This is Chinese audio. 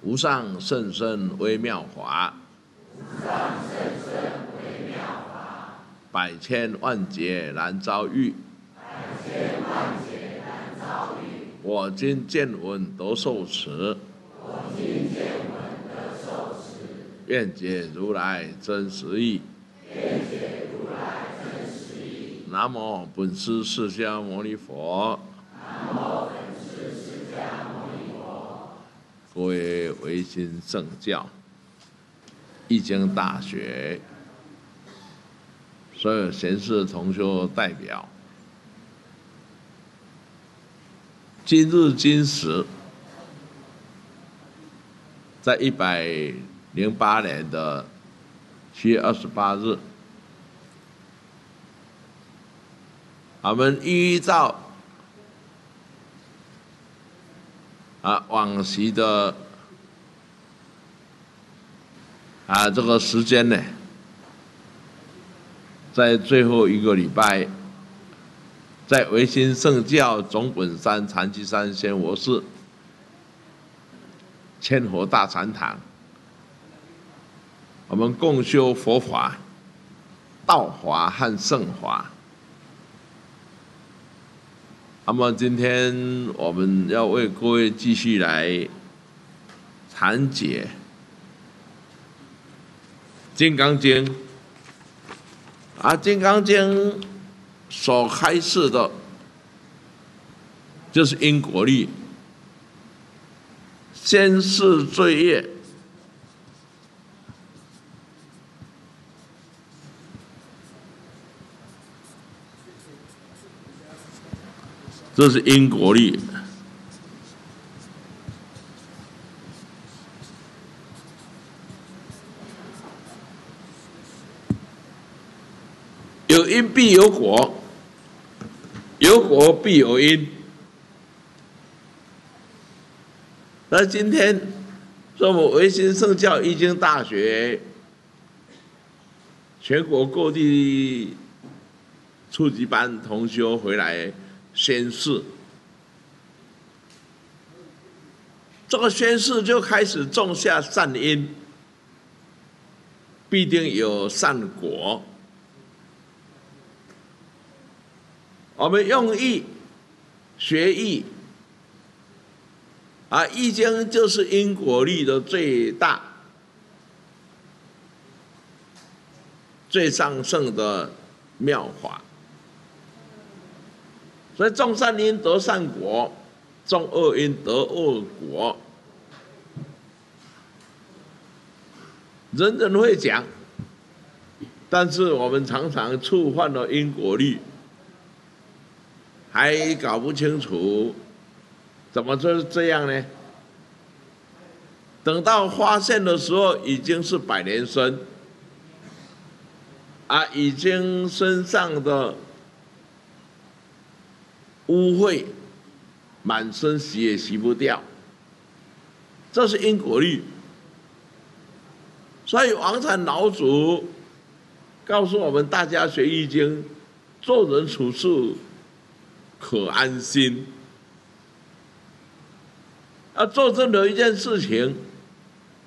无上甚深微妙法，百千万劫难遭遇。我今见闻得受持，愿解如来真实义。南无本师释迦牟尼佛。各位维新圣教、易经大学所有贤士同修代表，今日今时，在108年的7月28日，我们依照往昔的这个时间呢，在最后一个礼拜，在维新圣教总本山禅机山仙佛寺千佛大禅堂，我们共修佛法、道法和圣法。那么今天我们要为各位继续来阐解《金刚经》。《金刚经》所开示的，就是因果律、先世罪业，这是因果律。有因必有果，有果必有因。那今天是我们维新圣教易经大学全国各地初级班同修回来宣誓，这个宣誓就开始种下善因，必定有善果。我们用易学易，易经就是因果律的最大、最上圣的妙法。所以种善因得善果，种恶因得恶果。人人会讲，但是我们常常触犯了因果律，还搞不清楚怎么就是这样呢？等到发现的时候，已经是百年身，已经身上的污秽满身洗也洗不掉，这是因果律。所以王禅老祖告诉我们大家学易经，做人处事可安心。做任何一件事情，